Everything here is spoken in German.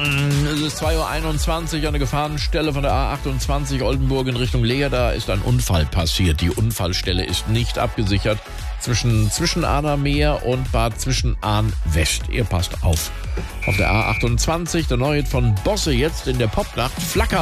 Es ist 2:21 Uhr an der Gefahrenstelle von der A28 Oldenburg in Richtung Leer. Da ist ein Unfall passiert. Die Unfallstelle ist nicht abgesichert zwischen Ahnermeer und Bad Zwischenahn-West. Ihr passt auf. Auf der A28, der neue von Bosse jetzt in der Popnacht. Flacker.